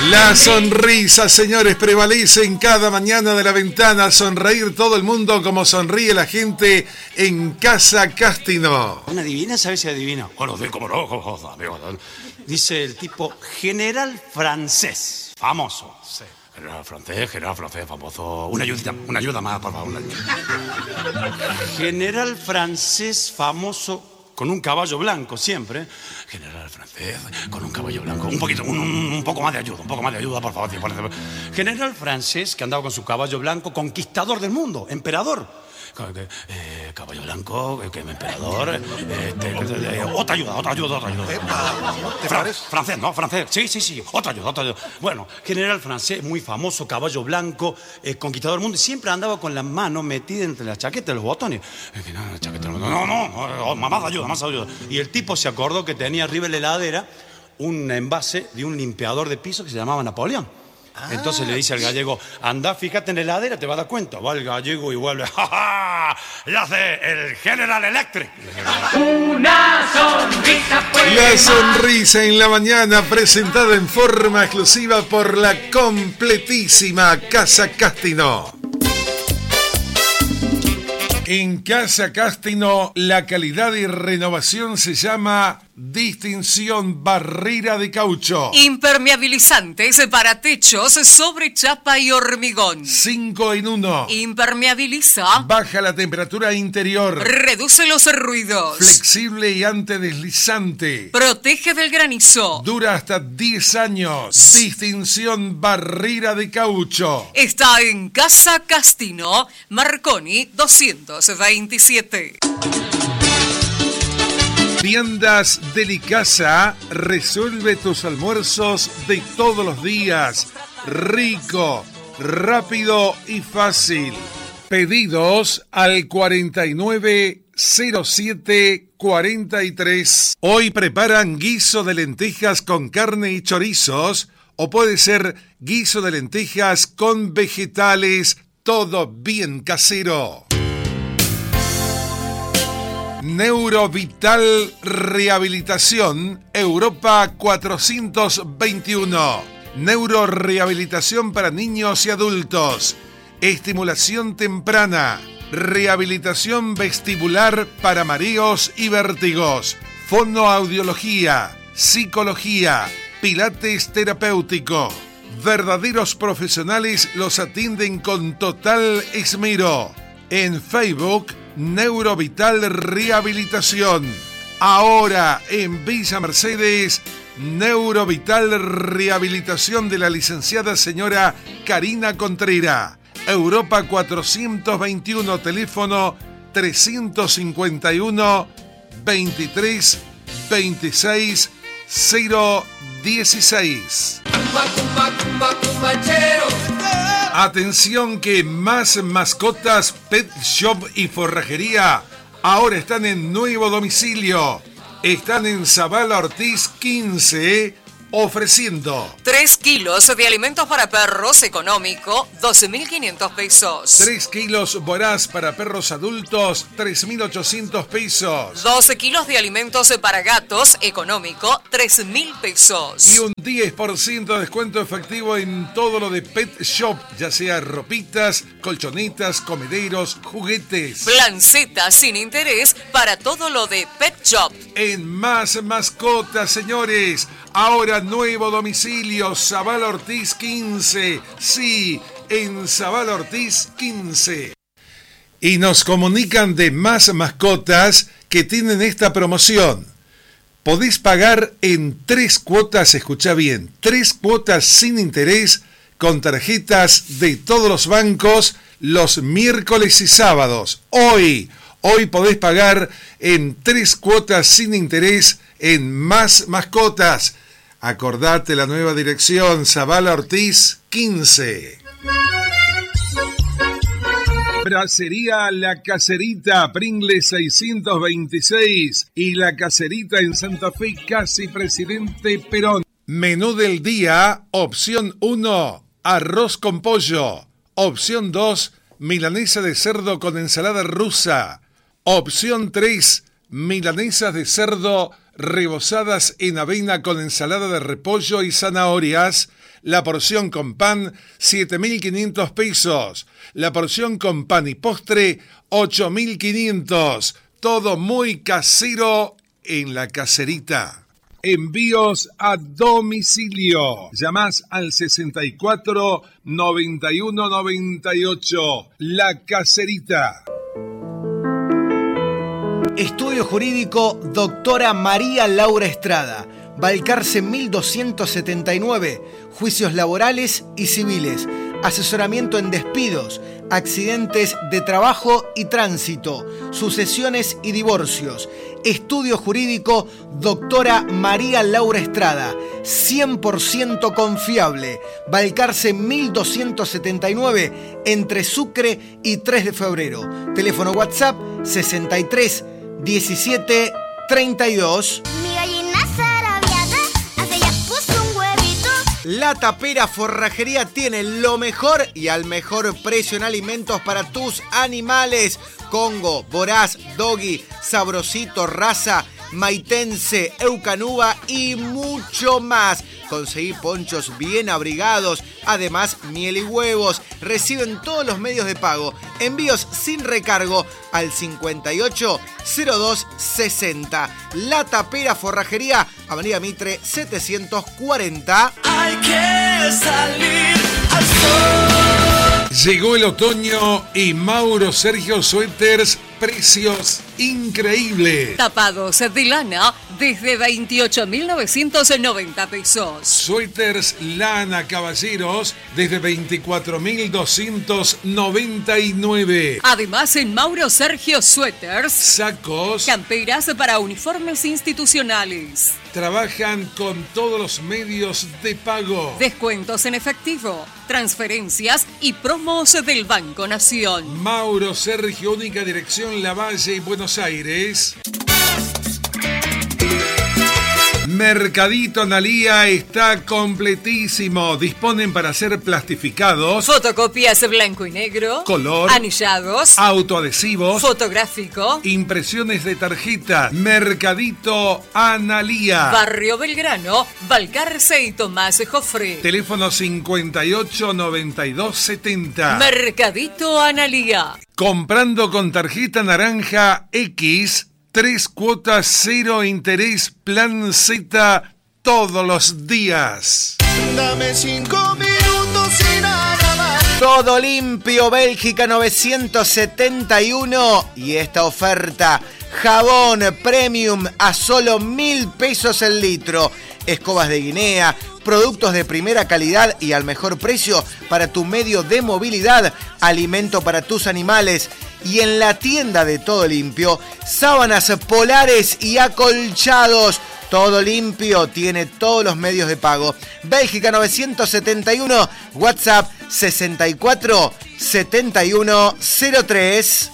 La sonrisa, señores, prevalece en cada mañana de la ventana. Sonreír todo el mundo como sonríe la gente en Casa Cástino. ¿Una divina? ¿Sabes si adivina? Bueno, como no. Dice el tipo, general francés, famoso. Sí. General francés, famoso. Una ayuda más, por favor. General francés famoso con un caballo blanco siempre. General francés con un caballo blanco. Un poco más de ayuda, por favor. General francés que andaba con su caballo blanco, conquistador del mundo, emperador. Caballo blanco, emperador. Otra ayuda. Francés. Sí. Otra ayuda. Bueno, general francés, muy famoso, caballo blanco, conquistador del mundo. Siempre andaba con la mano metida entre la chaqueta y los botones. No, más ayuda. Y el tipo se acordó que tenía arriba en la heladera un envase de un limpiador de piso que se llamaba Napoleón. Entonces le dice al gallego, anda, fíjate en la heladera, te vas a dar cuenta. Va el gallego y vuelve, ¡ja, ja! ¡Le hace el General Electric! Una sonrisa pues. La sonrisa en la mañana, presentada en forma exclusiva por la completísima Casa Cástino. En Casa Cástino, la calidad y renovación se llama Distinción Barrera de Caucho. Impermeabilizantes para techos sobre chapa y hormigón. 5 en 1. Impermeabiliza. Baja la temperatura interior. Reduce los ruidos. Flexible y antideslizante. Protege del granizo. Dura hasta 10 años. Distinción Barrera de Caucho. Está en Casa Cástino, Marconi 227. Viandas Delicasa resuelve tus almuerzos de todos los días. Rico, rápido y fácil. Pedidos al 490743. Hoy preparan guiso de lentejas con carne y chorizos, o puede ser guiso de lentejas con vegetales, todo bien casero. Neurovital Rehabilitación, Europa 421. Neurorehabilitación para niños y adultos. Estimulación temprana. Rehabilitación vestibular para mareos y vértigos. Fonoaudiología. Psicología. Pilates terapéutico. Verdaderos profesionales los atienden con total esmero. En Facebook, Neurovital Rehabilitación. Ahora en Villa Mercedes, Neurovital Rehabilitación de la licenciada señora Karina Contrera. Europa 421, teléfono 351 23 26 016. Atención que más mascotas, pet shop y forrajería ahora están en nuevo domicilio. Están en Zavala Ortiz 15, ofreciendo 3 kilos de alimentos para perros económico, 12.500 pesos. 3 kilos Voraz para perros adultos, 3.800 pesos. 12 kilos de alimentos para gatos económico, 3.000 pesos. Y un 10% de descuento efectivo en todo lo de Pet Shop, ya sea ropitas, colchonetas, comederos, juguetes. Plan Z sin interés para todo lo de Pet Shop. En Más Mascotas, señores. Ahora nuevo domicilio, Zavala Ortiz 15. Sí, en Zavala Ortiz 15. Y nos comunican de Más Mascotas que tienen esta promoción. Podés pagar en 3 cuotas, escuchá bien, 3 cuotas sin interés con tarjetas de todos los bancos los miércoles y sábados. Hoy podés pagar en 3 cuotas sin interés en Más Mascotas. Acordate la nueva dirección, Zavala Ortiz 15. Bracería La Caserita, Pringles 626 y La Caserita en Santa Fe, casi Presidente Perón. Menú del día, opción 1, arroz con pollo. Opción 2, milanesa de cerdo con ensalada rusa. Opción 3, milanesas de cerdo rebozadas en avena con ensalada de repollo y zanahorias. La porción con pan, 7.500 pesos. La porción con pan y postre, 8.500. Todo muy casero en La Caserita. Envíos a domicilio. Llamás al 64 91 98. La Caserita. Estudio Jurídico Doctora María Laura Estrada. Balcarce 1279. Juicios laborales y civiles. Asesoramiento en despidos, accidentes de trabajo y tránsito, sucesiones y divorcios. Estudio Jurídico Doctora María Laura Estrada. 100% confiable. Balcarce 1279 entre Sucre y 3 de febrero. Teléfono WhatsApp 63 17 32. La Tapera Forrajería tiene lo mejor y al mejor precio en alimentos para tus animales. Congo, Voraz, Doggy, Sabrosito, Raza, Maitense, Eucanuba y mucho más. Conseguí ponchos bien abrigados, además miel y huevos. Reciben todos los medios de pago. Envíos sin recargo al 580260. La Tapera Forrajería, Avenida Mitre 740. Hay que salir al sol. Llegó el otoño y Mauro Sergio Suéteres, precios increíbles. Tapados de lana desde 28.990 pesos. Suéteres lana caballeros desde 24.299. Además en Mauro Sergio Suéteres, sacos, camperas para uniformes institucionales. Trabajan con todos los medios de pago. Descuentos en efectivo, transferencias y promos del Banco Nación. Mauro Sergio, única dirección Lavalle y Buenos Aires. Mercadito Analía está completísimo. Disponen para hacer plastificados, fotocopias blanco y negro, color, anillados, autoadhesivos, fotográfico, impresiones de tarjeta. Mercadito Analía. Barrio Belgrano, Balcarce y Tomás Jofre. Teléfono 58 92 70. Mercadito Analía. Comprando con tarjeta naranja X, 3 cuotas, 0 interés, plan Z todos los días. Dame 5 minutos y nada más. Todo limpio, Bélgica 971. Y esta oferta, jabón premium a solo 1.000 pesos el litro. Escobas de Guinea, productos de primera calidad y al mejor precio para tu medio de movilidad, alimento para tus animales. Y en la tienda de Todo Limpio, sábanas polares y acolchados. Todo Limpio tiene todos los medios de pago. Bélgica 971, WhatsApp 64 71 03.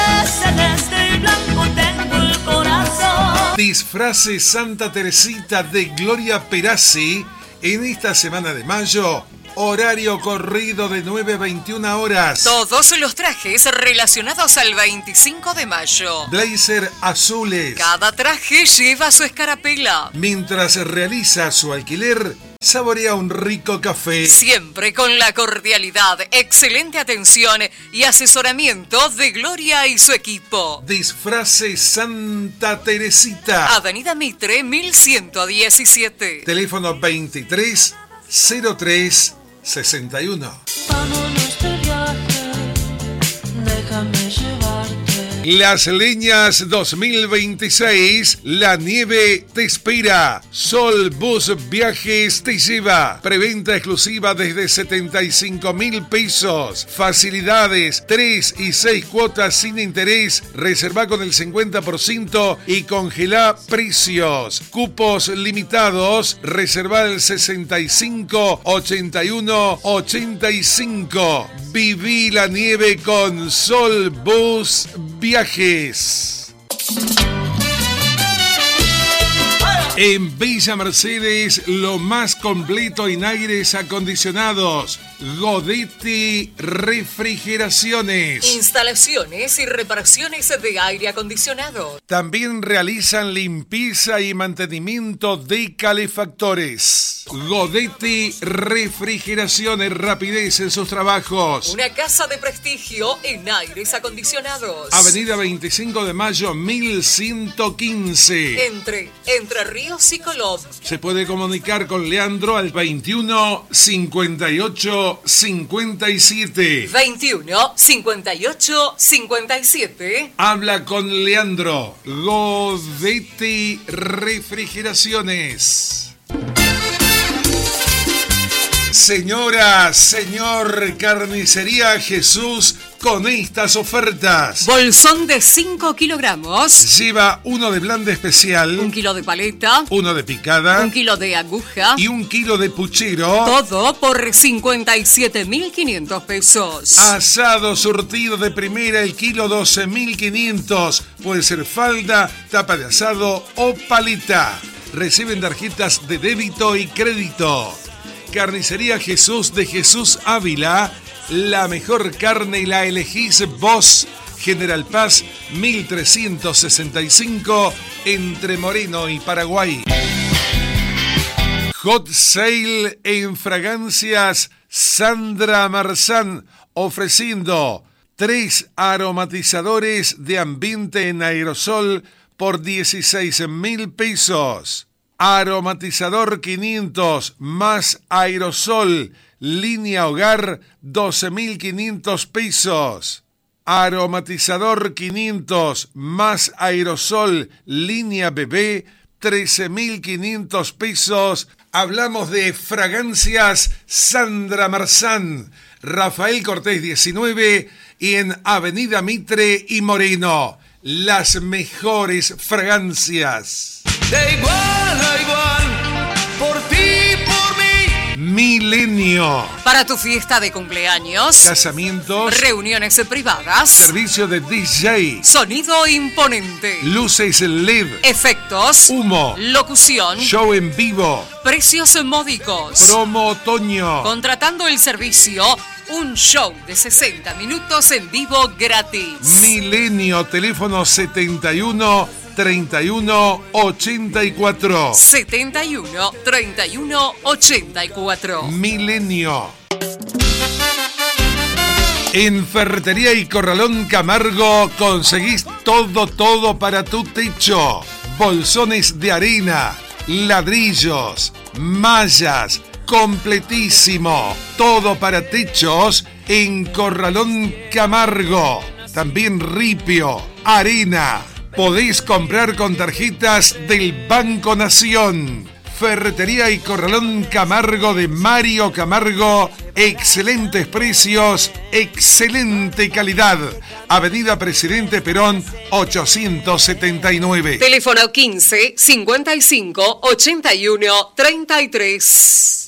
Disfraces Santa Teresita de Gloria Perazzi en esta semana de mayo. Horario corrido de 9 a 21 horas. Todos los trajes relacionados al 25 de mayo. Blazer azules. Cada traje lleva su escarapela. Mientras realiza su alquiler, saborea un rico café. Siempre con la cordialidad, excelente atención y asesoramiento de Gloria y su equipo. Disfraces Santa Teresita. Avenida Mitre 1117. Teléfono 23 03 61. Vámonos de viaje, déjame llevarte. Las Leñas 2026, la nieve te espera. Sol Bus Viajes te lleva. Preventa exclusiva desde 75.000 pesos. Facilidades, 3 y 6 cuotas sin interés. Reserva con el 50% y congela precios. Cupos limitados. Reserva el 65 81 85. Viví la nieve con Sol Bus Viajes. En Villa Mercedes, lo más completo en aires acondicionados. Godetti Refrigeraciones. Instalaciones y reparaciones de aire acondicionado. También realizan limpieza y mantenimiento de calefactores. Godetti Refrigeraciones, rapidez en sus trabajos. Una casa de prestigio en aires acondicionados. Avenida 25 de Mayo, 1115. Entre Ríos y Colón. Se puede comunicar con Leandro al 21 58 57. 21 58 57. Habla con Leandro. Godetti Refrigeraciones. Señora, señor, Carnicería Jesús con estas ofertas. Bolsón de 5 kilogramos. Lleva uno de blanda especial, 1 kilo de paleta, uno de picada, 1 kilo de aguja y 1 kilo de puchero. Todo por 57.500 pesos. Asado surtido de primera, el kilo 12.500. Puede ser falda, tapa de asado o paleta. Reciben tarjetas de débito y crédito. Carnicería Jesús de Jesús Ávila. La mejor carne la elegís vos. General Paz 1365 entre Moreno y Paraguay. Hot Sale en fragancias Sandra Marzán, ofreciendo 3 aromatizadores de ambiente en aerosol por 16.000 pesos. Aromatizador 500 más aerosol, línea hogar, 12.500 pesos. Aromatizador 500 más aerosol, línea bebé, 13.500 pesos. Hablamos de fragancias Sandra Marzán, Rafael Cortés 19 y en Avenida Mitre y Moreno. Las mejores fragancias. De igual a igual, por ti, por mí. Milenio. Para tu fiesta de cumpleaños, Casamientos. reuniones privadas, Servicio de DJ. sonido imponente, Luces LED. efectos, Humo. locución, Show en vivo. precios módicos. Promo otoño. Contratando el servicio, un show de 60 minutos en vivo gratis. Milenio. Teléfono 71 31 84. 71 31 84. Milenio. En Ferretería y Corralón Camargo conseguís todo para tu techo. Bolsones de arena, ladrillos, mallas, completísimo. Todo para techos en Corralón Camargo. También ripio, arena. Podéis comprar con tarjetas del Banco Nación. Ferretería y Corralón Camargo de Mario Camargo. Excelentes precios, excelente calidad. Avenida Presidente Perón 879. Teléfono 15 55 81 33.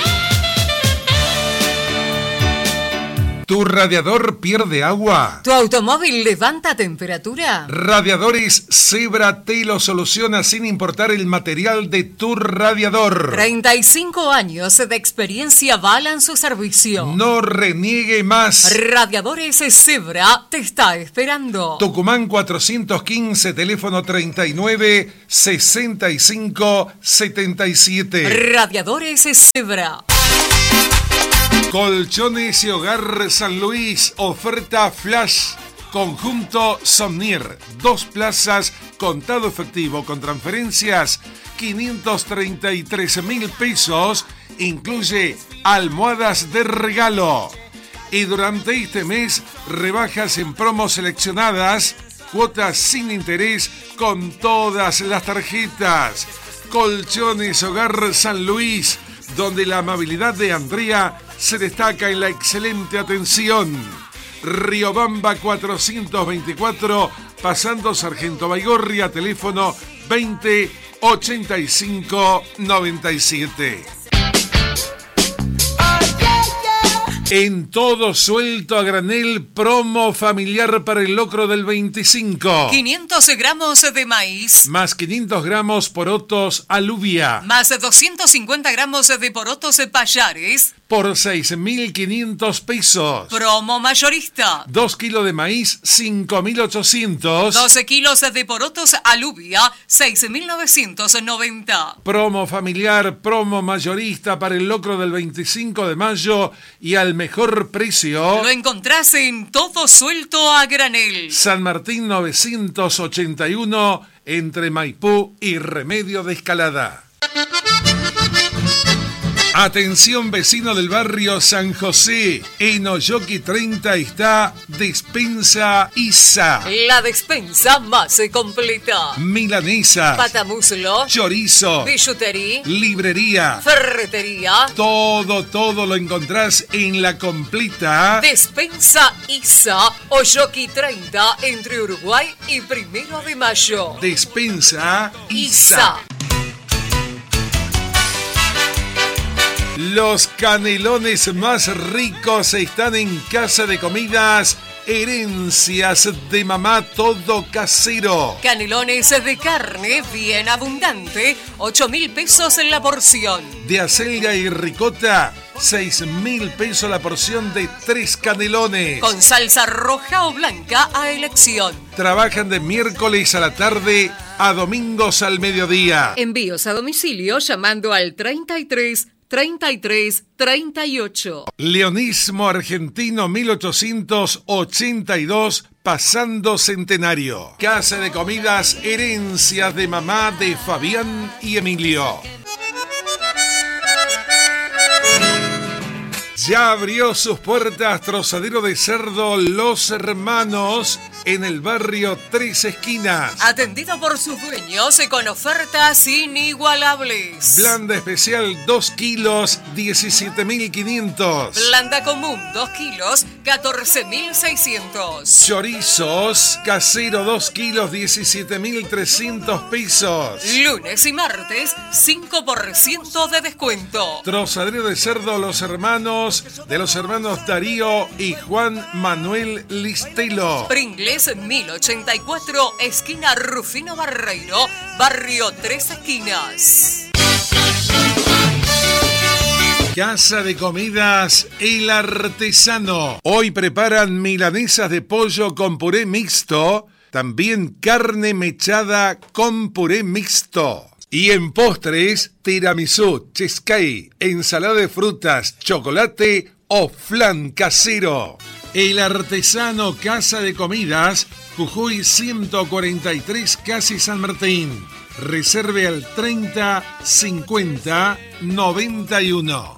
¿Tu radiador pierde agua? ¿Tu automóvil levanta temperatura? Radiadores Zebra te lo soluciona sin importar el material de tu radiador. 35 años de experiencia avalan su servicio. No reniegue más. Radiadores Zebra te está esperando. Tucumán 415, teléfono 39 65 77. Radiadores Zebra. Colchones y Hogar San Luis, oferta flash, conjunto Somnier, 2 plazas, contado efectivo con transferencias, 533.000 pesos, incluye almohadas de regalo. Y durante este mes, rebajas en promos seleccionadas, cuotas sin interés con todas las tarjetas. Colchones Hogar San Luis, donde la amabilidad de Andrea se destaca en la excelente atención. Riobamba 424, pasando Sargento Baigorria, teléfono 20 85 97. En todo suelto a granel, promo familiar para el locro del 25. 500 gramos de maíz. Más 500 gramos porotos alubia. Más 250 gramos de porotos payares. por 6.500 pesos. Promo mayorista. 2 kilos de maíz, 5.800. 12 kilos de porotos alubia, 6.990. Promo familiar, promo mayorista para el locro del 25 de mayo y al mejor precio. Lo encontrás en Todo Suelto a Granel. San Martín 981 entre Maipú y Remedio de Escalada. Atención vecino del barrio San José, en Oyoki 30 está Despensa Isa. La despensa más completa. Milanesas, Patamuslo, chorizo, billutería, librería, ferretería. todo lo encontrás en la completa Despensa Isa, Oyoki 30, entre Uruguay y 1 de Mayo. Despensa Isa. Isa. Los canelones más ricos están en Casa de Comidas Herencias de Mamá, todo casero. Canelones de carne bien abundante, 8.000 pesos en la porción. De acelga y ricota, 6.000 pesos la porción de 3 canelones. Con salsa roja o blanca a elección. Trabajan de miércoles a la tarde a domingos al mediodía. Envíos a domicilio llamando al 33 38. Leonismo argentino 1882, pasando centenario. Casa de Comidas Herencias de Mamá de Fabián y Emilio. Ya abrió sus puertas Trozadero de Cerdo Los Hermanos en el barrio Tres Esquinas. Atendido por sus dueños con ofertas inigualables. Blanda especial 2 kilos, 17.500. Blanda común 2 kilos, 14.600. Chorizos casero 2 kilos, 17.300 pesos. Lunes y martes, 5% de descuento. Trozadero de Cerdo Los Hermanos, de los hermanos Darío y Juan Manuel Listelo. Pringles 1084, esquina Rufino Barreiro, barrio Tres Esquinas. Casa de Comidas El Artesano. Hoy preparan milanesas de pollo con puré mixto, también carne mechada con puré mixto. Y en postres, tiramisú, cheesecake, ensalada de frutas, chocolate o flan casero. El Artesano Casa de Comidas, Jujuy 143, Casi San Martín. Reserve al 30 50 91.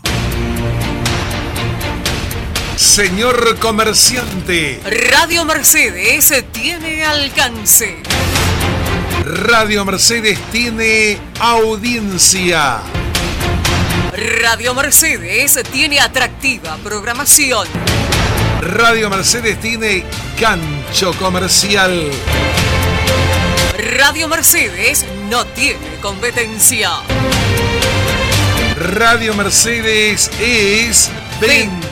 Señor comerciante, Radio Mercedes tiene alcance. Radio Mercedes tiene audiencia. Radio Mercedes tiene atractiva programación. Radio Mercedes tiene gancho comercial. Radio Mercedes no tiene competencia. Radio Mercedes es venta.